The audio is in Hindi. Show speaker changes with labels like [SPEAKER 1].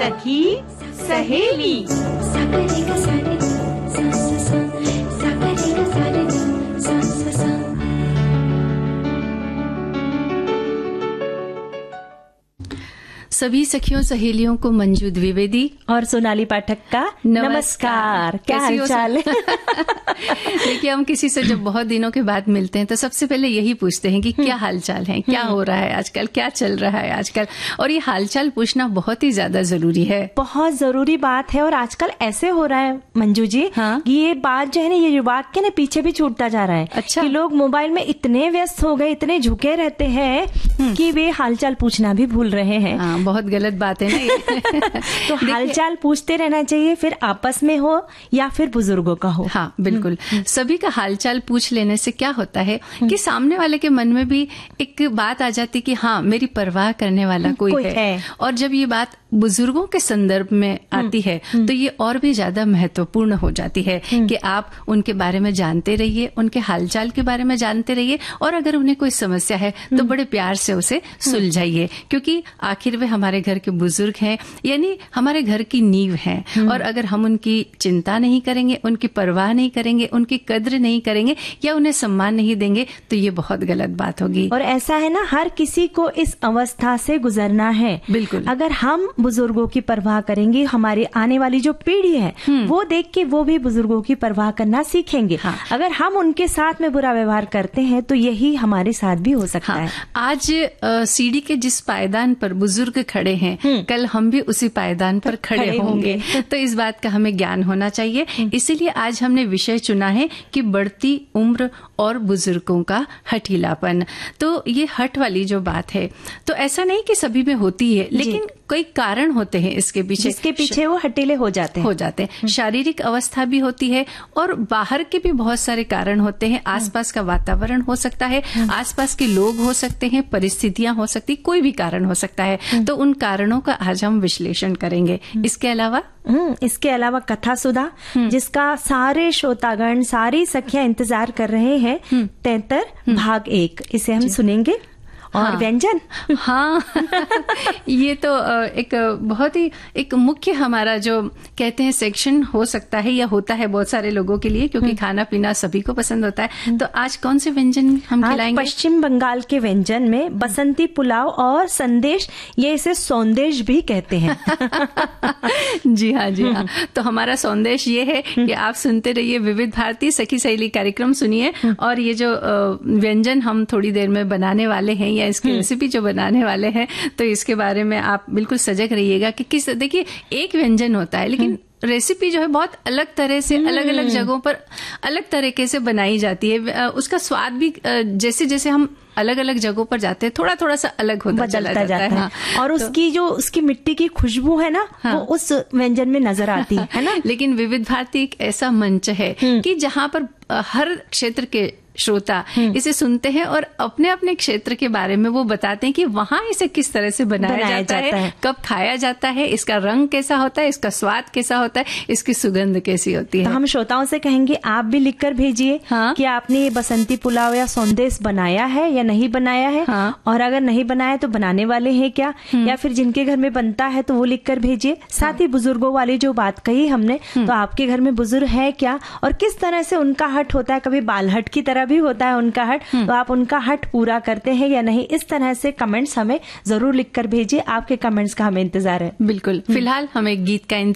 [SPEAKER 1] सखी सहेली।
[SPEAKER 2] सभी सखियों सहेलियों को मंजू द्विवेदी
[SPEAKER 1] और सोनाली पाठक का नमस्कार। क्या हाल चाल है?
[SPEAKER 2] देखिए, हम किसी से जब बहुत दिनों के बाद मिलते हैं तो सबसे पहले यही पूछते हैं कि क्या हाल चाल है, क्या हो रहा है आजकल, क्या चल रहा है आजकल। और ये हाल चाल पूछना बहुत ही ज्यादा जरूरी है,
[SPEAKER 1] बहुत जरूरी बात है। और आजकल ऐसे हो रहा है मंजू जी,
[SPEAKER 2] हाँ?
[SPEAKER 1] ये बात जो है ना, ये युवा के ना पीछे भी छूटता जा रहा है।
[SPEAKER 2] अच्छा।
[SPEAKER 1] कि लोग मोबाइल में इतने व्यस्त हो गए, इतने झुके रहते हैं कि वे हालचाल पूछना भी भूल रहे हैं।
[SPEAKER 2] हाँ, बहुत गलत बात है ना ये।
[SPEAKER 1] तो हालचाल पूछते रहना चाहिए, फिर आपस में हो या फिर बुजुर्गों का हो।
[SPEAKER 2] हाँ, बिल्कुल। सभी का हालचाल पूछ लेने से क्या होता है कि सामने वाले के मन में भी एक बात आ जाती कि हाँ, मेरी परवाह करने वाला कोई है। और जब ये बात बुजुर्गों के संदर्भ में आती है तो ये और भी ज्यादा महत्वपूर्ण हो जाती है कि आप उनके बारे में जानते रहिए, उनके हालचाल के बारे में जानते रहिए, और अगर उन्हें कोई समस्या है तो बड़े प्यार से उसे सुलझाइए, क्योंकि आखिर वे हमारे घर के बुजुर्ग हैं, यानी हमारे घर की नींव हैं। और अगर हम उनकी चिंता नहीं करेंगे, उनकी परवाह नहीं करेंगे, उनकी कद्र नहीं करेंगे या उन्हें सम्मान नहीं देंगे तो ये बहुत गलत बात होगी।
[SPEAKER 1] और ऐसा है ना, हर किसी को इस अवस्था से गुजरना है।
[SPEAKER 2] बिल्कुल।
[SPEAKER 1] अगर हम बुजुर्गों की परवाह करेंगे, हमारी आने वाली जो पीढ़ी है वो देख के वो भी बुजुर्गों की परवाह करना सीखेंगे।
[SPEAKER 2] हाँ।
[SPEAKER 1] अगर हम उनके साथ में बुरा व्यवहार करते हैं तो यही हमारे साथ भी हो सकता है।
[SPEAKER 2] आज सीढ़ी के जिस पायदान पर बुजुर्ग खड़े हैं, कल हम भी उसी पायदान पर खड़े होंगे। तो इस बात का हमें ज्ञान होना चाहिए। इसीलिए आज हमने विषय चुना है कि बढ़ती उम्र और बुजुर्गों का हठीलापन। तो ये हठ वाली जो बात है, तो ऐसा नहीं कि सभी में होती है, लेकिन कई कारण होते हैं इसके पीछे,
[SPEAKER 1] जिसके पीछे वो हठीले हो जाते हैं।
[SPEAKER 2] शारीरिक अवस्था भी होती है और बाहर के भी बहुत सारे कारण होते हैं। आसपास का वातावरण हो सकता है, आसपास के लोग हो सकते हैं, परिस्थितियां हो सकती, कोई भी कारण हो सकता है। तो उन कारणों का आज हम विश्लेषण करेंगे। इसके अलावा कथा सुधा, जिसका सारे श्रोतागण, सारी सखियां इंतजार कर रहे हैं, 73 भाग 1, इसे हम सुनेंगे। और हाँ,
[SPEAKER 1] व्यंजन।
[SPEAKER 2] हाँ ये तो एक बहुत ही एक मुख्य हमारा जो कहते हैं सेक्शन हो सकता है या होता है बहुत सारे लोगों के लिए, क्योंकि खाना पीना सभी को पसंद होता है। तो आज कौन से व्यंजन हम खिलाएंगे?
[SPEAKER 1] पश्चिम बंगाल के व्यंजन में बसंती पुलाव और संदेश, ये इसे सौंदेश भी कहते हैं।
[SPEAKER 2] जी हाँ, जी हाँ। तो हमारा संदेश ये है कि आप सुनते रहिए विविध भारती सखी सहेली कार्यक्रम, सुनिए। और ये जो व्यंजन हम थोड़ी देर में बनाने वाले हैं या इसकी रेसिपी जो बनाने वाले हैं, तो इसके बारे में आप बिल्कुल सजग रहिएगा कि किस, देखिए एक व्यंजन होता है लेकिन रेसिपी जो है बहुत अलग तरह से, अलग अलग जगहों पर अलग तरीके से बनाई जाती है। उसका स्वाद भी जैसे जैसे हम अलग अलग जगहों पर जाते हैं थोड़ा थोड़ा सा अलग होता चला जाता है। हाँ।
[SPEAKER 1] और उसकी जो उसकी मिट्टी की खुशबू है ना, हाँ, वो उस व्यंजन में नजर आती है ना।
[SPEAKER 2] लेकिन विविध भारती एक ऐसा मंच है कि जहाँ पर हर क्षेत्र के श्रोता इसे सुनते हैं और अपने अपने क्षेत्र के बारे में वो बताते हैं कि वहां इसे किस तरह से बनाया जाता है, कब खाया जाता है, इसका रंग कैसा होता है, इसका स्वाद कैसा होता है, इसकी सुगंध कैसी होती है।
[SPEAKER 1] तो हम श्रोताओं से कहेंगे आप भी लिखकर भेजिए, हाँ, कि आपने ये बसंती पुलाव या सौंदेश बनाया है या नहीं बनाया है। हाँ। और अगर नहीं बनाया तो बनाने वाले हैं क्या, या फिर जिनके घर में बनता है तो वो लिखकर भेजिए। साथ ही बुजुर्गों वाली जो बात कही हमने, तो आपके घर में बुजुर्ग है क्या और किस तरह से उनका हट होता है, कभी बाल हट की तरह भी होता है उनका हट, तो आप उनका हट पूरा करते हैं या नहीं, इस तरह से कमेंट्स हमें जरूर लिखकर भेजिए। आपके कमेंट्स का हमें इंतजार है।
[SPEAKER 2] बिल्कुल। फिलहाल हमें गीत का